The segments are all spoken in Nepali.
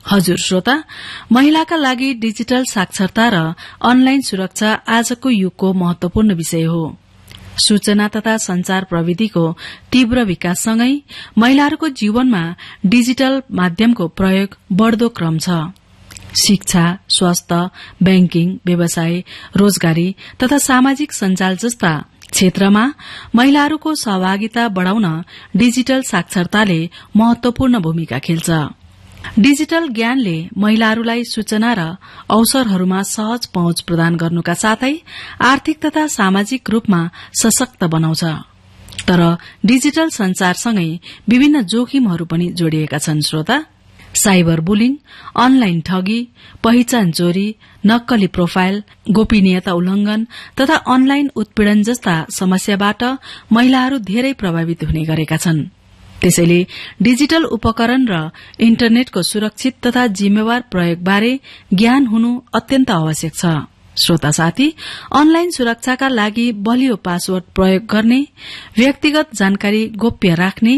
हजुर श्रोता, महिलाका लागि डिजिटल साक्षरता र अनलाइन सुरक्षा आजको युगको महत्वपूर्ण विषय हो। सूचना तथा संचार प्रविधिको तीव्र विकाससँगै महिलाहरूको जीवनमा डिजिटल माध्यमको प्रयोग बढ़दो क्रम छ। शिक्षा, स्वास्थ्य, बैंकिङ, व्यवसाय, रोजगारी तथा सामाजिक सञ्जाल जस्ता क्षेत्रमा महिलाहरूको सहभागिता बढ़ाउन डिजिटल साक्षरताले महत्वपूर्ण भूमिका खेल्छ। डिजिटल ज्ञानले महिलाहरूलाई सूचना र अवसरहरूमा सहज पहुँच प्रदान गर्नुका साथै आर्थिक तथा सामाजिक रूपमा सशक्त बनाउँछ। तर डिजिटल संचारसँगै विभिन्न जोखिमहरू पनि जोडिएका छन्। श्रोता, साइबर बुलिङ, अनलाइन ठगी, पहिचान चोरी, नक्कली प्रोफाइल, गोपनीयता उल्लंघन तथा अनलाइन उत्पीड़न जस्ता समस्याबाट महिलाहरू धेरै प्रभावित हुने गरेका छन्। त्यसैले डिजिटल उपकरण र इन्टरनेटको सुरक्षित तथा जिम्मेवार प्रयोगबारे ज्ञान हुनु अत्यन्त आवश्यक छ। श्रोता साथी, अनलाइन सुरक्षाका लागि बलियो पासवर्ड प्रयोग गर्ने, व्यक्तिगत जानकारी गोप्य राख्ने,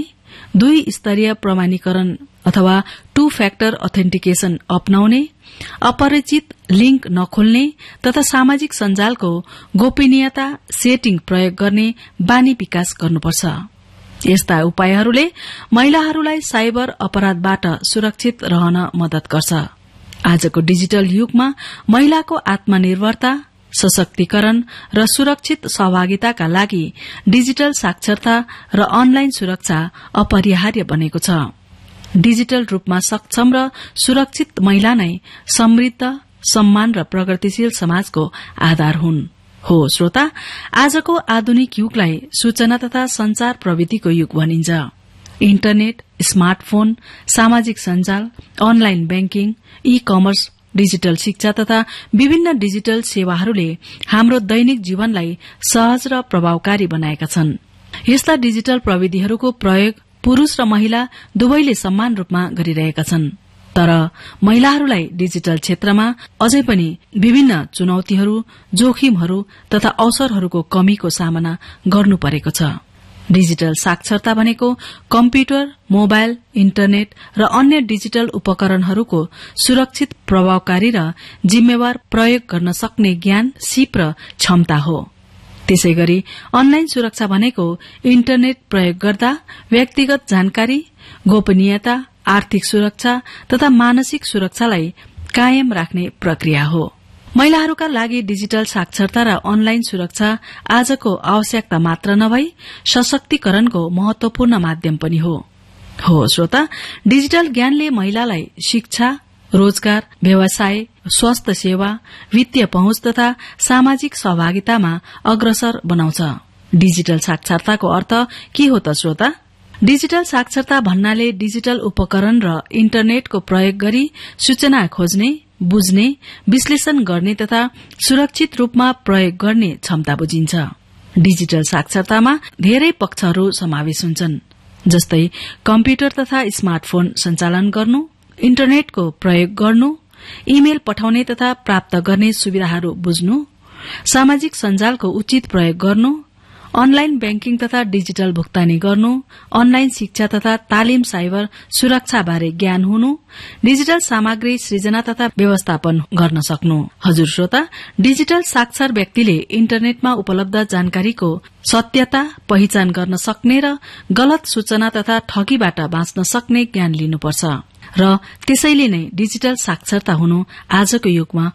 2 स्तरीय प्रमाणीकरण अथवा 2 फ्याक्टर अथेन्टिकेशन अपनाउने, अपरिचित लिंक नखोल्ने तथा सामाजिक सञ्जालको गोपनीयता सेटिङ प्रयोग गर्ने बानी विकास गर्नुपर्छ। यस्ता उपायहरूले महिलाहरूलाई साइबर अपराधबाट सुरक्षित रहन मदत गर्छ। आजको डिजिटल युगमा महिलाको आत्मनिर्भरता, सशक्तिकरण र सुरक्षित सहभागिताका लागि डिजिटल साक्षरता र अनलाइन सुरक्षा अपरिहार्य बनेको छ। डिजिटल रूपमा सक्षम र सुरक्षित महिला नै समृद्ध, सम्मान र प्रगतिशील समाजको आधार हुन्। हो श्रोता, आजको आधुनिक युगलाई सूचना तथा संचार प्रविधिको युग भनिन्छ। इन्टरनेट, स्मार्टफोन, सामाजिक सञ्जाल, online banking, e commerce, digital शिक्षा तथा विभिन्न डिजिटल सेवाहरूले हाम्रो दैनिक जीवनलाई सहज र प्रभावकारी बनाएका छन्। यस्ता डिजिटल प्रविधिहरूको प्रयोग पुरूष र महिला दुवैले समान रूपमा गरिरहेका छन्। तर महिलाहरूलाई डिजिटल क्षेत्रमा अझै पनि विभिन्न चुनौतीहरू, जोखिमहरू तथा अवसरहरूको कमीको सामना गर्नु परेको छ। डिजिटल साक्षरता भनेको कम्प्युटर, मोबाइल, इन्टरनेट र अन्य डिजिटल उपकरणहरूको सुरक्षित, प्रभावकारी र जिम्मेवार प्रयोग गर्न सक्ने ज्ञान, सिप र क्षमता हो। त्यसैगरी अनलाइन सुरक्षा भनेको इन्टरनेट प्रयोग गर्दा व्यक्तिगत जानकारी, गोपनीयता, आर्थिक सुरक्षा तथा मानसिक सुरक्षालाई कायम राख्ने प्रक्रिया हो। महिलाहरूका लागि डिजिटल साक्षरता र अनलाइन सुरक्षा आजको आवश्यकता मात्र नभई सशक्तिकरणको महत्वपूर्ण माध्यम पनि हो। हो श्रोता, डिजिटल ज्ञानले महिलालाई शिक्षा, रोजगार, व्यवसाय, स्वास्थ्य सेवा, वित्तीय पहुँच तथा सामाजिक सहभागितामा अग्रसर बनाउँछ। डिजिटल साक्षरताको अर्थ के हो त श्रोता? डिजिटल साक्षरता भन्नाले डिजिटल उपकरण र इन्टरनेटको प्रयोग गरी सूचना खोज्ने, बुझ्ने, विश्लेषण गर्ने तथा सुरक्षित रूपमा प्रयोग गर्ने क्षमता बुझिन्छ। डिजिटल साक्षरतामा धेरै पक्षहरू समावेश हुन्छन्, जस्तै कम्प्युटर तथा स्मार्टफोन सञ्चालन गर्नु, इन्टरनेटको प्रयोग गर्नु, इमेल पठाउने तथा प्राप्त गर्ने सुविधाहरू बुझ्नु, सामाजिक सञ्जालको उचित प्रयोग गर्नु, अनलाइन बैंकिङ तथा डिजिटल भुक्तानी गर्नु, अनलाइन शिक्षा तथा तालिम, साइबर सुरक्षाबारे ज्ञान हुनु, डिजिटल सामग्री सृजना तथा व्यवस्थापन गर्न सक्नु। हजुर श्रोता, डिजिटल साक्षर व्यक्तिले इन्टरनेटमा उपलब्ध जानकारीको सत्यता पहिचान गर्न सक्ने र गलत सूचना तथा ठगीबाट बाँच्न सक्ने ज्ञान लिनुपर्छ र त्यसैले नै डिजिटल साक्षरता हुनु आजको युगमा